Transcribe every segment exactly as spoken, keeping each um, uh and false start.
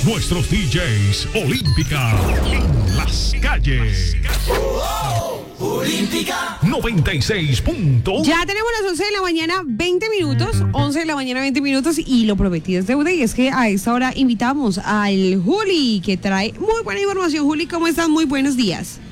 nuestros D Js Olímpica en las calles. Olímpica noventa y seis puntos. Ya tenemos las once de la mañana, veinte minutos. once de la mañana, veinte minutos. Y lo prometido es deuda. Y es que a esta hora invitamos al Juli, que trae muy buena información. Juli, ¿cómo estás? Muy buenos días.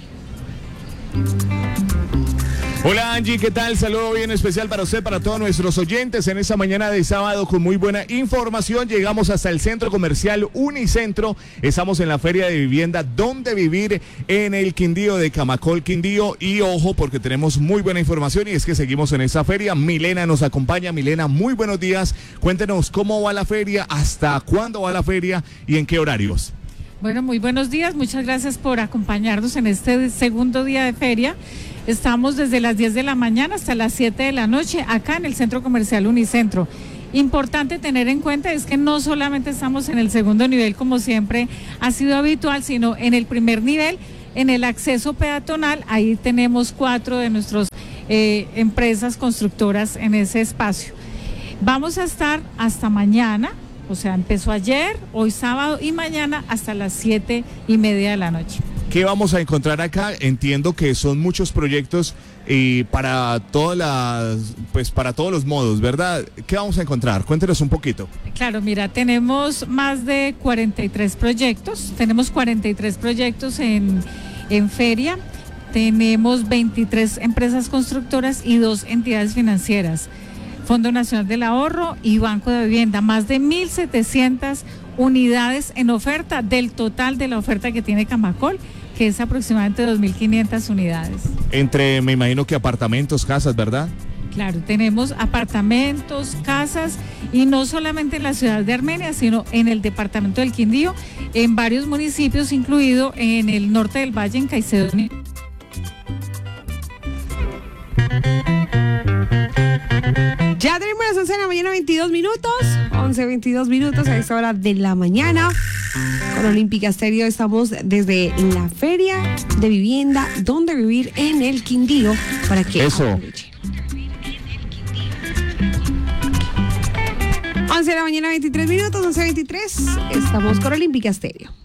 Hola Angie, ¿qué tal? Saludo bien especial para usted, para todos nuestros oyentes en esta mañana de sábado con muy buena información. Llegamos hasta el centro comercial Unicentro. Estamos en la feria de vivienda Donde Vivir en el Quindío de Camacol, Quindío. Y ojo, porque tenemos muy buena información y es que seguimos en esta feria. Milena nos acompaña. Milena, muy buenos días. Cuéntenos cómo va la feria, hasta cuándo va la feria y en qué horarios. Bueno, muy buenos días. Muchas gracias por acompañarnos en este segundo día de feria. Estamos desde las diez de la mañana hasta las siete de la noche acá en el Centro Comercial Unicentro. Importante tener en cuenta es que no solamente estamos en el segundo nivel como siempre ha sido habitual, sino en el primer nivel, en el acceso peatonal. Ahí tenemos cuatro de nuestras eh, empresas constructoras en ese espacio. Vamos a estar hasta mañana, o sea, empezó ayer, hoy sábado y mañana hasta las siete y media de la noche. ¿Qué vamos a encontrar acá? Entiendo que son muchos proyectos y para todas las, pues para todos los modos, ¿verdad? ¿Qué vamos a encontrar? Cuéntenos un poquito. Claro, mira, tenemos más de cuarenta y tres proyectos, tenemos cuarenta y tres proyectos en, en feria, tenemos veintitrés empresas constructoras y dos entidades financieras, Fondo Nacional del Ahorro y Banco de Vivienda, más de mil setecientas unidades en oferta del total de la oferta que tiene Camacol, que es aproximadamente dos mil quinientas unidades. Entre, me imagino que apartamentos, casas, ¿verdad? Claro, tenemos apartamentos, casas, y no solamente en la ciudad de Armenia, sino en el departamento del Quindío, en varios municipios, incluido en el norte del Valle, en Caicedo. Ya tenemos las once de la mañana, veintidós minutos. once, veintidós minutos a esta hora de la mañana. Con Olímpica Estéreo estamos desde la feria de vivienda Donde Vivir en el Quindío para que Eso. aprovechen. once de la mañana, veintitrés minutos, once veintitrés. Estamos con Olímpica Estéreo.